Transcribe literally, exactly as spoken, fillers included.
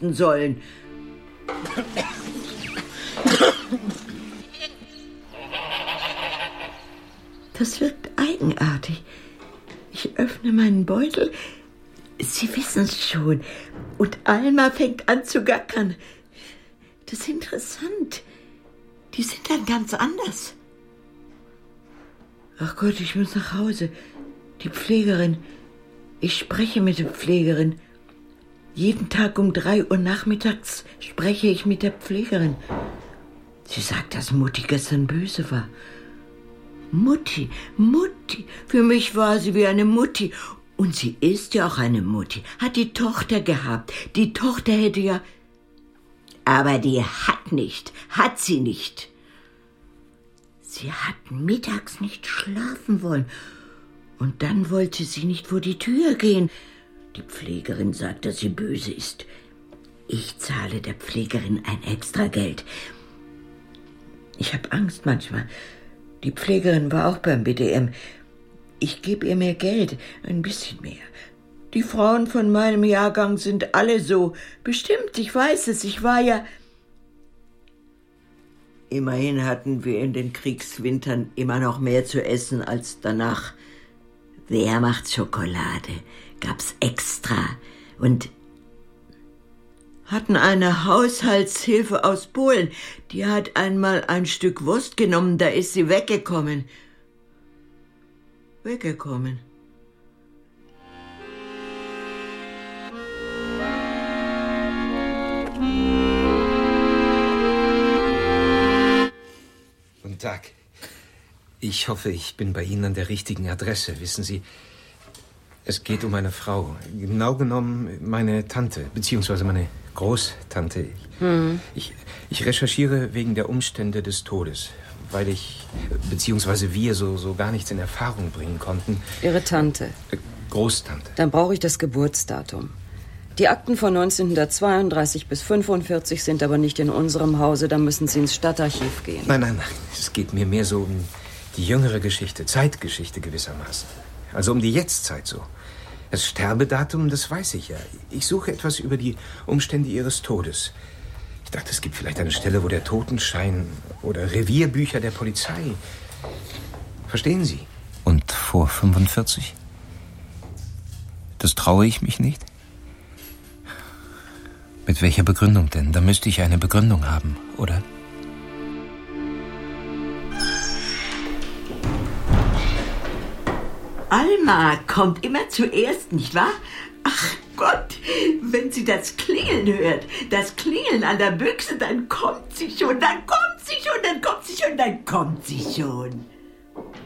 husten sollen. Das wirkt eigenartig. Ich öffne meinen Beutel. Sie wissen es schon. Und Alma fängt an zu gackern. Das ist interessant. Die sind dann ganz anders. Ach Gott, ich muss nach Hause. Die Pflegerin. Ich spreche mit der Pflegerin. Jeden Tag um drei Uhr nachmittags spreche ich mit der Pflegerin. Sie sagt, dass Mutti gestern böse war. Mutti, Mutti. Für mich war sie wie eine Mutti. Und sie ist ja auch eine Mutti. Hat die Tochter gehabt. Die Tochter hätte ja... Aber die hat nicht. Hat sie nicht. Sie hat mittags nicht schlafen wollen. Und dann wollte sie nicht vor die Tür gehen. Die Pflegerin sagt, dass sie böse ist. Ich zahle der Pflegerin ein Extrageld. Ich habe Angst manchmal. Die Pflegerin war auch beim B D M. Ich gebe ihr mehr Geld, ein bisschen mehr. Die Frauen von meinem Jahrgang sind alle so. Bestimmt, ich weiß es, ich war ja... Immerhin hatten wir in den Kriegswintern immer noch mehr zu essen als danach. Wehrmachtsschokolade gab's extra und hatten eine Haushaltshilfe aus Polen. Die hat einmal ein Stück Wurst genommen, da ist sie weggekommen. Weggekommen. Guten Tag. Ich hoffe, ich bin bei Ihnen an der richtigen Adresse. Wissen Sie, es geht um eine Frau. Genau genommen meine Tante, beziehungsweise meine Großtante. Hm. Ich, ich recherchiere wegen der Umstände des Todes, weil ich, beziehungsweise wir so, so gar nichts in Erfahrung bringen konnten. Ihre Tante? Äh, Großtante. Dann brauche ich das Geburtsdatum. Die Akten von neunzehnhundertzweiunddreißig bis fünfundvierzig sind aber nicht in unserem Hause. Da müssen Sie ins Stadtarchiv gehen. Nein, nein, nein. Es geht mir mehr so um die jüngere Geschichte, Zeitgeschichte gewissermaßen. Also um die Jetztzeit so. Das Sterbedatum, das weiß ich ja. Ich suche etwas über die Umstände ihres Todes. Ich dachte, es gibt vielleicht eine Stelle, wo der Totenschein oder Revierbücher der Polizei... Verstehen Sie? Und vor fünfundvierzig? Das traue ich mich nicht? Mit welcher Begründung denn? Da müsste ich eine Begründung haben, oder? Alma kommt immer zuerst, nicht wahr? Ach Gott, wenn sie das Klingeln hört, das Klingeln an der Büchse, dann kommt sie schon, dann kommt sie schon, dann kommt sie schon, dann kommt sie schon.